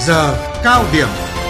Giờ cao điểm.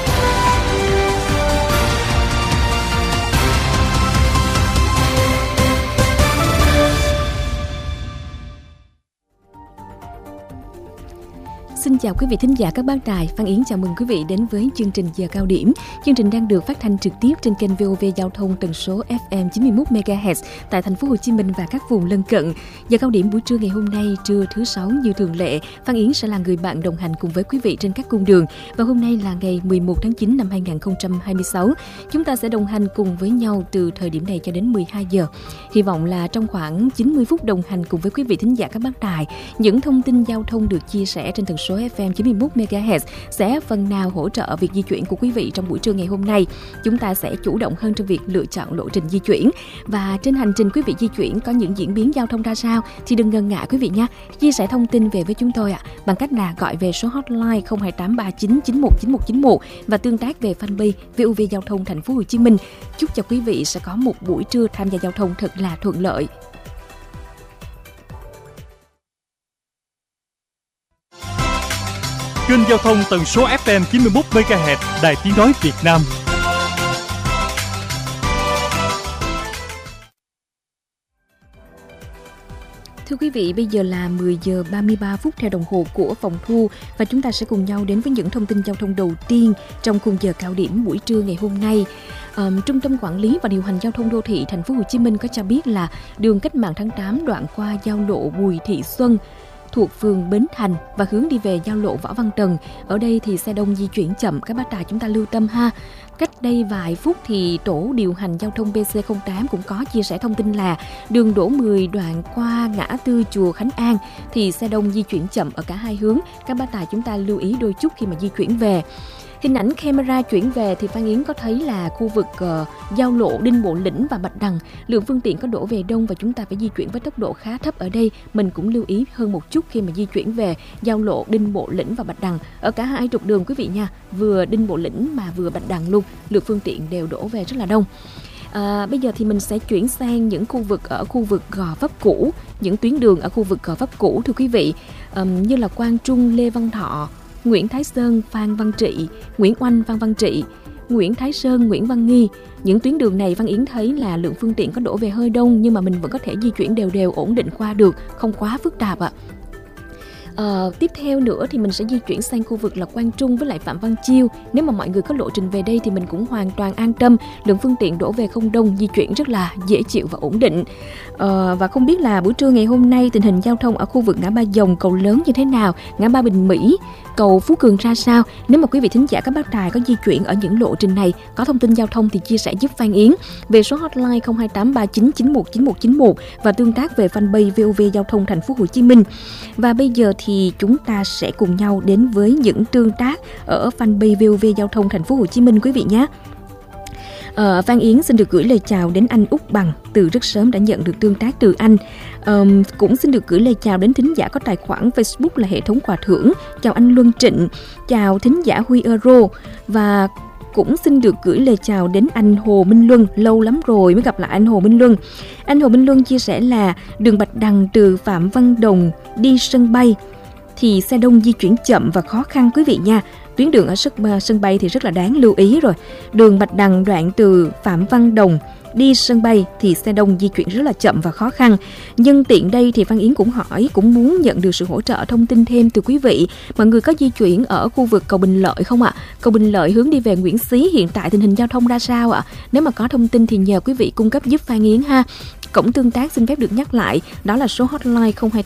Xin chào quý vị thính giả các bác đài. Phan Yến chào mừng quý vị đến với chương trình Giờ cao điểm. Chương trình đang được phát thanh trực tiếp trên kênh VOV Giao thông tần số FM 91 MHz tại thành phố Hồ Chí Minh và các vùng lân cận. Giờ cao điểm buổi trưa ngày hôm nay, trưa thứ Sáu như thường lệ, Phan Yến sẽ là người bạn đồng hành cùng với quý vị trên các cung đường. Và hôm nay là ngày 11 tháng 9 năm 2026. Chúng ta sẽ đồng hành cùng với nhau từ thời điểm này cho đến 12 giờ. Hy vọng là trong khoảng 90 phút đồng hành cùng với quý vị thính giả các bác đài, những thông tin giao thông được chia sẻ trên tần số FM 91 MHz sẽ phần nào hỗ trợ việc di chuyển của quý vị trong buổi trưa ngày hôm nay. Chúng ta sẽ chủ động hơn trong việc lựa chọn lộ trình di chuyển. Và trên hành trình quý vị di chuyển có những diễn biến giao thông ra sao thì đừng ngần ngại quý vị nha. Chia sẻ thông tin về với chúng tôi bằng cách là gọi về số hotline 02839919191 và tương tác về fanpage VOV Giao thông thành phố Hồ Chí Minh. Chúc cho quý vị sẽ có một buổi trưa tham gia giao thông thật là thuận lợi. Kênh giao thông tần số FM 91 MHz Đài Tiếng nói Việt Nam. Thưa quý vị, bây giờ là 10 giờ 33 phút theo đồng hồ của phòng thu và chúng ta sẽ cùng nhau đến với những thông tin giao thông đầu tiên trong khung giờ cao điểm buổi trưa ngày hôm nay. Trung tâm Quản lý và Điều hành Giao thông Đô thị Thành phố Hồ Chí Minh có cho biết là đường Cách mạng tháng 8 đoạn qua giao lộ Bùi Thị Xuân thuộc phường Bến Thành và hướng đi về giao lộ Võ Văn Tần. Ở đây thì xe đông di chuyển chậm, các bác tài chúng ta lưu tâm ha. Cách đây vài phút thì tổ điều hành giao thông BC08 cũng có chia sẻ thông tin là đường Đỗ 10 đoạn qua ngã tư chùa Khánh An thì xe đông di chuyển chậm ở cả hai hướng. Các bác tài chúng ta lưu ý đôi chút khi mà di chuyển về. Hình ảnh camera chuyển về thì Phan Yến có thấy là khu vực giao lộ Đinh Bộ Lĩnh và Bạch Đằng, lượng phương tiện có đổ về đông và chúng ta phải di chuyển với tốc độ khá thấp ở đây. Mình cũng lưu ý hơn một chút khi mà di chuyển về giao lộ Đinh Bộ Lĩnh và Bạch Đằng. Ở cả hai trục đường quý vị nha, vừa Đinh Bộ Lĩnh mà vừa Bạch Đằng luôn, lượng phương tiện đều đổ về rất là đông. Bây giờ thì mình sẽ chuyển sang những khu vực ở khu vực Gò Vấp cũ, những tuyến đường ở khu vực Gò Vấp cũ thưa quý vị, như là Quang Trung, Lê Văn Thọ, Nguyễn Thái Sơn, Phan Văn Trị, Nguyễn Oanh, Phan Văn Trị, Nguyễn Thái Sơn, Nguyễn Văn Nghi. Những tuyến đường này Văn Yến thấy là lượng phương tiện có đổ về hơi đông nhưng mà mình vẫn có thể di chuyển đều đều ổn định qua được, không quá phức tạp ạ. Tiếp theo nữa thì mình sẽ di chuyển sang khu vực là Quang Trung với lại Phạm Văn Chiêu. Nếu mà mọi người có lộ trình về đây thì mình cũng hoàn toàn an tâm, lượng phương tiện đổ về không đông, di chuyển rất là dễ chịu và ổn định. Và không biết là buổi trưa ngày hôm nay tình hình giao thông ở khu vực ngã ba Dòng, cầu Lớn như thế nào, ngã ba Bình Mỹ, cầu Phú Cường ra sao. Nếu mà quý vị thính giả các bác đài có di chuyển ở những lộ trình này, có thông tin giao thông thì chia sẻ giúp Phan Yến về số hotline 02839919191 và tương tác về fanpage VOV Giao thông Thành phố Hồ Chí Minh. Và bây giờ thì chúng ta sẽ cùng nhau đến với những tương tác ở fanpage VOV Giao thông Thành phố Hồ Chí Minh quý vị nhé. Phan Yến xin được gửi lời chào đến anh Úc Bằng, từ rất sớm đã nhận được tương tác từ anh. Cũng xin được gửi lời chào đến thính giả có tài khoản Facebook là Hệ thống Quà Thưởng. Chào anh Luân Trịnh, chào thính giả Huy Euro và cũng xin được gửi lời chào đến anh Hồ Minh Luân, lâu lắm rồi mới gặp lại anh Hồ Minh Luân. Anh Hồ Minh Luân chia sẻ là đường Bạch Đằng từ Phạm Văn Đồng đi sân bay thì xe đông di chuyển chậm và khó khăn quý vị nha. Tuyến đường ở sân bay thì rất là đáng lưu ý rồi. Đường Bạch Đằng đoạn từ Phạm Văn Đồng đi sân bay thì xe đông di chuyển rất là chậm và khó khăn. Nhân tiện đây thì Phan Yến cũng muốn nhận được sự hỗ trợ thông tin thêm từ quý vị. Mọi người có di chuyển ở khu vực cầu Bình Lợi không ạ? Cầu Bình Lợi hướng đi về Nguyễn Xí hiện tại tình hình giao thông ra sao ạ? Nếu mà có thông tin thì nhờ quý vị cung cấp giúp Phan Yến ha. Cổng tương tác xin phép được nhắc lại, đó là số hotline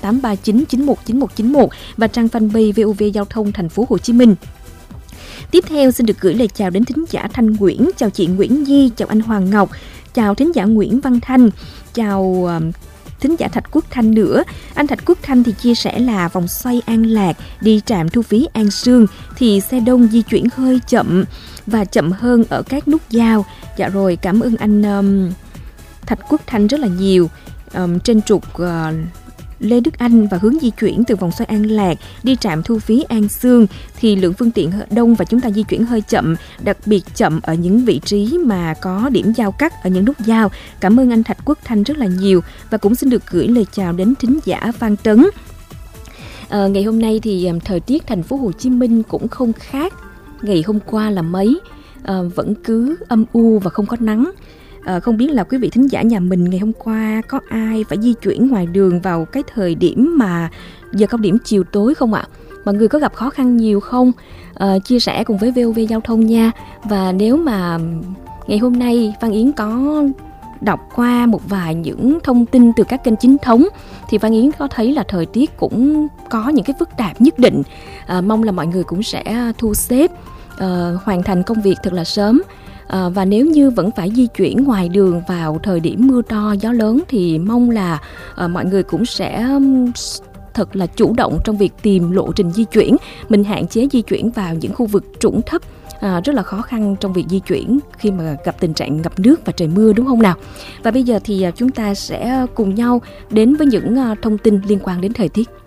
02839919191 và trang fanpage VOV Giao thông Thành phố Hồ Chí Minh. Tiếp theo xin được gửi lời chào đến thính giả Thanh Nguyễn, chào chị Nguyễn Nhi, chào anh Hoàng Ngọc, chào thính giả Nguyễn Văn Thanh, chào thính giả Thạch Quốc Thanh nữa. Anh Thạch Quốc Thanh thì chia sẻ là vòng xoay An Lạc đi trạm thu phí An Sương thì xe đông di chuyển hơi chậm và chậm hơn ở các nút giao. Dạ rồi, cảm ơn anh Thạch Quốc Thanh rất là nhiều. Trên trục Lê Đức Anh và hướng di chuyển từ vòng xoay An Lạc đi trạm thu phí An Sương thì lượng phương tiện đông và chúng ta di chuyển hơi chậm, đặc biệt chậm ở những vị trí mà có điểm giao cắt ở những nút giao. Cảm ơn anh Thạch Quốc Thanh rất là nhiều và cũng xin được gửi lời chào đến thính giả Phan Tấn. Ngày hôm nay thì thời tiết thành phố Hồ Chí Minh cũng không khác ngày hôm qua là mấy, vẫn cứ âm u và không có nắng. Không biết là quý vị thính giả nhà mình ngày hôm qua có ai phải di chuyển ngoài đường vào cái thời điểm mà giờ cao điểm chiều tối không ạ? Mọi người có gặp khó khăn nhiều không? Chia sẻ cùng với VOV Giao thông nha. Và nếu mà ngày hôm nay Phan Yến có đọc qua một vài những thông tin từ các kênh chính thống thì Phan Yến có thấy là thời tiết cũng có những cái phức tạp nhất định. Mong là mọi người cũng sẽ thu xếp hoàn thành công việc thật là sớm. Và nếu như vẫn phải di chuyển ngoài đường vào thời điểm mưa to gió lớn thì mong là mọi người cũng sẽ thật là chủ động trong việc tìm lộ trình di chuyển. Mình hạn chế di chuyển vào những khu vực trũng thấp, rất là khó khăn trong việc di chuyển khi mà gặp tình trạng ngập nước và trời mưa, đúng không nào? Và bây giờ thì chúng ta sẽ cùng nhau đến với những thông tin liên quan đến thời tiết.